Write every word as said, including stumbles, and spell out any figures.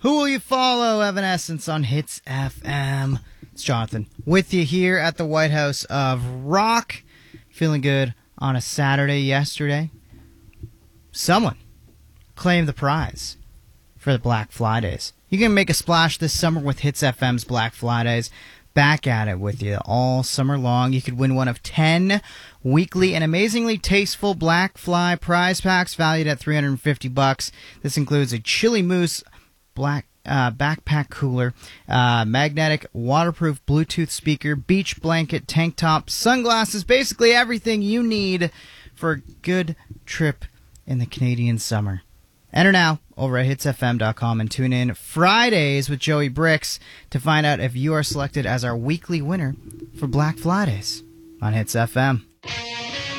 Who will you follow? Evanescence on Hits F M. It's Jonathan with you here at the White House of Rock. Feeling good on a Saturday yesterday. Someone claimed the prize for the Black Fridays. You can make a splash this summer with Hits F M's Black Fridays. Back at it with you all summer long. You could win one of ten weekly and amazingly tasteful Black Fly prize packs valued at three hundred fifty bucks. This includes a Chili Moose black uh, backpack cooler, uh, magnetic waterproof Bluetooth speaker, beach blanket, tank top, sunglasses, basically everything you need for a good trip in the Canadian summer. Enter now over at hits f m dot com and tune in Fridays with Joey Bricks to find out if you are selected as our weekly winner for Black Fridays on Hits F M.